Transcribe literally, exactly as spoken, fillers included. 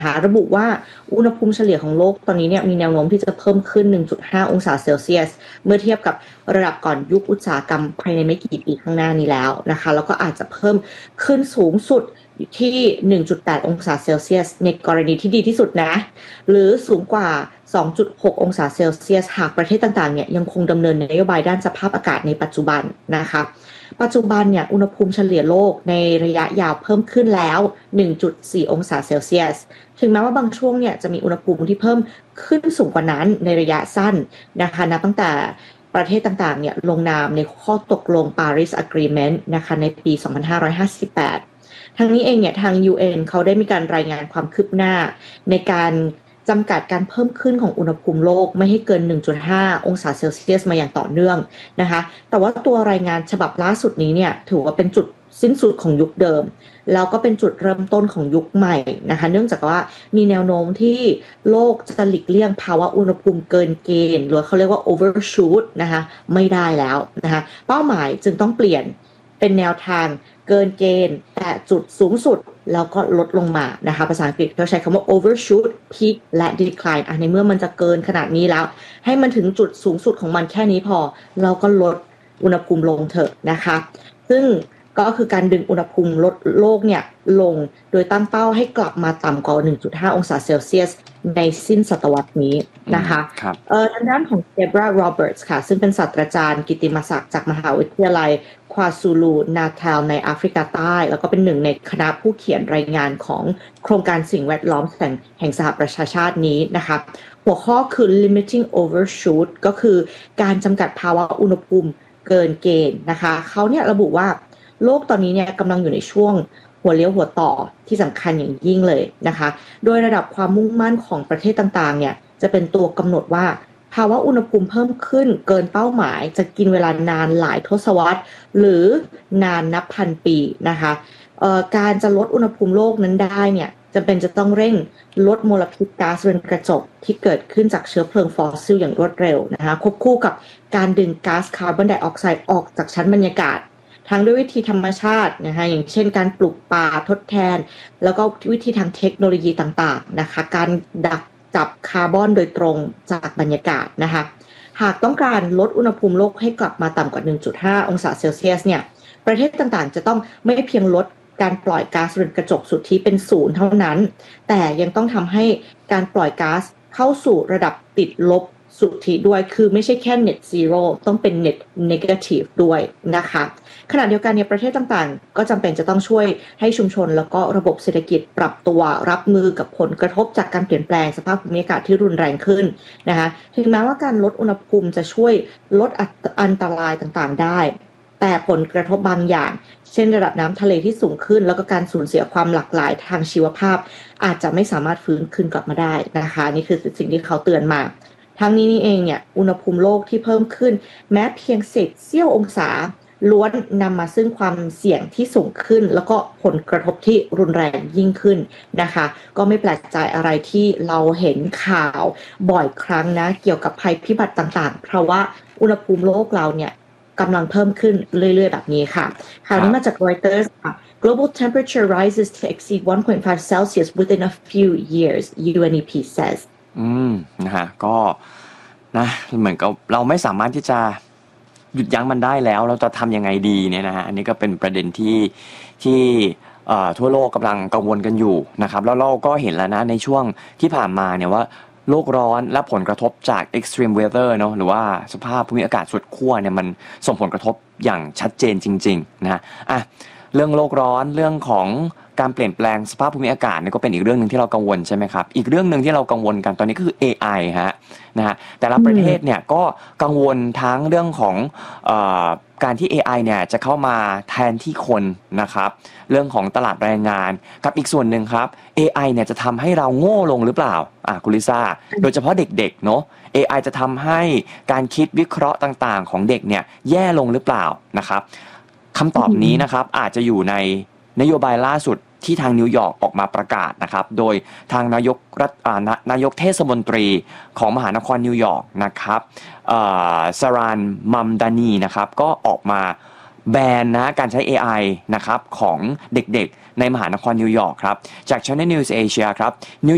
นะคะระบุว่าอุณหภูมิเฉลี่ยของโลกตอนนี้เนี่ยมีแนวโน้มที่จะเพิ่มขึ้น หนึ่งจุดห้า องศาเซลเซียสเมื่อเทียบกับระดับก่อนยุคอุตสาหกรรมภายในไม่กี่ปีข้างหน้านี้แล้วนะคะแล้วก็อาจจะเพิ่มขึ้นสูงสุดที่ หนึ่งจุดแปด องศาเซลเซียสในกรณีที่ดีที่สุดนะหรือสูงกว่า สองจุดหก องศาเซลเซียสหากประเทศต่างๆเนี่ยยังคงดำเนินนโยบายด้านสภาพอากาศในปัจจุบันนะคะปัจจุบันเนี่ยอุณหภูมิเฉลี่ยโลกในระยะยาวเพิ่มขึ้นแล้ว หนึ่งจุดสี่ องศาเซลเซียสถึงแม้ว่าบางช่วงเนี่ยจะมีอุณหภูมิที่เพิ่มขึ้นสูงกว่านั้นในระยะสั้นนะคะนับตั้งแต่ประเทศต่างๆเนี่ยลงนามในข้อตกลง Paris Agreement นะคะในปี สองพันห้าร้อยห้าสิบแปด ทั้งนี้เองเนี่ยทาง ยู เอ็น เขาได้มีการรายงานความคืบหน้าในการจำกัดการเพิ่มขึ้นของอุณหภูมิโลกไม่ให้เกิน หนึ่งจุดห้า องศาเซลเซียสมาอย่างต่อเนื่องนะคะแต่ว่าตัวรายงานฉบับล่าสุดนี้เนี่ยถือว่าเป็นจุดสิ้นสุดของยุคเดิมแล้วก็เป็นจุดเริ่มต้นของยุคใหม่นะคะเนื่องจากว่ามีแนวโน้มที่โลกจะหลีกเลี่ยงภาวะอุณหภูมิเกินเกณฑ์หรือเขาเรียกว่า overshoot นะคะไม่ได้แล้วนะคะเป้าหมายจึงต้องเปลี่ยนเป็นแนวทางเกินเกณฑ์แต่จุดสูงสุดแล้วก็ลดลงมานะคะภาษาอังกฤษเขาใช้คำว่า overshoot peak และ decline อ่ะในเมื่อมันจะเกินขนาดนี้แล้วให้มันถึงจุดสูงสุดของมันแค่นี้พอเราก็ลดอุณหภูมิลงเถอะนะคะซึ่งก็คือการดึงอุณหภูมิลดโลกเนี่ยลงโดยตั้งเป้าให้กลับมาต่ำกว่า หนึ่งจุดห้า องศาเซลเซียสในสิ้นศตวรรษนี้นะคะเอ่อทางด้านของเดบราโรเบิร์ตส์ค่ะซึ่งเป็นศาสตราจารย์กิตติมศักดิ์จากมหาวิทยาลัยควาซูลูนาทาลในแอฟริกาใต้แล้วก็เป็นหนึ่งในคณะผู้เขียนรายงานของโครงการสิ่งแวดล้อมแห่งแห่งสหประชาชาตินี้นะคะหัวข้อคือ limiting overshoot ก็คือการจำกัดภาวะอุณหภูมิเกินเกณฑ์นะคะเขาเนี่ยระบุว่าโลกตอนนี้เนี่ยกำลังอยู่ในช่วงหัวเลี้ยวหัวต่อที่สำคัญอย่างยิ่งเลยนะคะโดยระดับความมุ่งมั่นของประเทศต่างๆเนี่ยจะเป็นตัวกำหนดว่าภาวะอุณหภูมิเพิ่มขึ้นเกินเป้าหมายจะกินเวลานานหลายทศวรรษหรือนานนับพันปีนะคะเอ่อการจะลดอุณหภูมิโลกนั้นได้เนี่ยจำเป็นจะต้องเร่งลดมลพิษก๊าซเรือนกระจกที่เกิดขึ้นจากเชื้อเพลิงฟอสซิลอย่างรวดเร็วนะคะควบคู่กับการดึงก๊าซคาร์บอนไดออกไซด์ออกจากชั้นบรรยากาศทั้งด้วยวิธีธรรมชาตินะคะอย่างเช่นการปลูกป่าทดแทนแล้วก็วิธีทางเทคโนโลยีต่างๆนะคะการดักจับคาร์บอนโดยตรงจากบรรยากาศนะคะหากต้องการลดอุณหภูมิโลกให้กลับมาต่ำกว่า หนึ่งจุดห้า องศาเซลเซียสเนี่ยประเทศต่างๆจะต้องไม่เพียงลดการปล่อยก๊าซเรือนกระจกสุทธิเป็นศูนย์เท่านั้นแต่ยังต้องทำให้การปล่อยก๊าซเข้าสู่ระดับติดลบสุทธิด้วยคือไม่ใช่แค่ net zero ต้องเป็น net negative ด้วยนะคะขณะเดียวกันเนี่ยประเทศต่างๆก็จำเป็นจะต้องช่วยให้ชุมชนแล้วก็ระบบเศรษฐกิจปรับตัวรับมือกับผลกระทบจากการเปลี่ยนแปลงสภาพภูมิอากาศที่รุนแรงขึ้นนะคะถึงแม้ว่าการลดอุณหภูมิจะช่วยลดอันตรายต่างๆได้แต่ผลกระทบบางอย่างเช่นระดับน้ำทะเลที่สูงขึ้นแล้วก็การสูญเสียความหลากหลายทางชีวภาพอาจจะไม่สามารถฟื้นคืนกลับมาได้นะคะนี่คือสิ่งที่เขาเตือนมาทั้งนี้นี่เองเนี่ยอุณหภูมิโลกที่เพิ่มขึ้นแม้เพียงเศษเสี้ยวองศาล้วนนำมาซึ่งความเสี่ยงที่สูงขึ้นแล้วก็ผลกระทบที่รุนแรงยิ่งขึ้นนะคะก็ไม่แปลกใจอะไรที่เราเห็นข่าวบ่อยครั้งนะเกี่ยวกับภัยพิบัติต่างๆเพราะว่าอุณหภูมิโลกเราเนี่ยกำลังเพิ่มขึ้นเรื่อยๆแบบนี้ค่ะข่าวนี้มาจาก Reuters ค่ะ Global temperature rises to exceed one point five Celsius within a few years ยู เอ็น อี พี says อืมนะฮะก็นะเหมือนกับเราไม่สามารถที่จะหยุดยั้งมันได้แล้วเราจะทำยังไงดีเนี่ยนะฮะอันนี้ก็เป็นประเด็นที่ที่ทั่วโลกกำลังกังวลกันอยู่นะครับแล้วเราก็เห็นแล้วนะในช่วงที่ผ่านมาเนี่ยว่าโลกร้อนและผลกระทบจาก extreme weather เนาะหรือว่าสภาพภูมิอากาศสุดขั้วเนี่ยมันส่งผลกระทบอย่างชัดเจนจริงๆนะอ่ะเรื่องโลกร้อนเรื่องของการเปลี่ยนแปลงสภาพภูมิอากาศเนี่ยก็เป็นอีกเรื่องนึงที่เรากังวลใช่ไหมครับอีกเรื่องนึงที่เรากังวลกันตอนนี้ก็คือ เอ ไอ ฮะนะฮะแต่ละประเทศเนี่ยก็กังวลทั้งเรื่องของเอ่อการที่ เอ ไอ เนี่ยจะเข้ามาแทนที่คนนะครับเรื่องของตลาดแรงงานกับอีกส่วนหนึ่งครับ เอ ไอ เนี่ยจะทำให้เราโง่ลงหรือเปล่าอ่ะคุณลิซ่าโดยเฉพาะเด็กๆเนาะ เอ ไอ จะทำให้การคิดวิเคราะห์ต่างๆของเด็กเนี่ยแย่ลงหรือเปล่านะครับคำตอบนี้นะครับอาจจะอยู่ในนโยบายล่าสุดที่ทางนิวยอร์กออกมาประกาศนะครับโดยทางนายกรัฐนายกเทศมนตรีของมหานครนิวยอร์กนะครับซารานมัมดานีนะครับก็ออกมาแบนนะการใช้ เอ ไอ นะครับของเด็กๆในมหานครนิวยอร์กครับจาก Channel News Asia ครับ